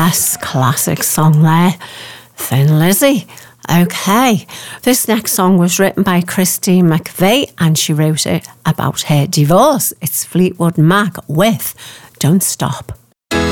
Yes, classic song there. Thin Lizzy. Okay, this next song was written by Christine McVie and she wrote it about her divorce. It's Fleetwood Mac with Don't Stop.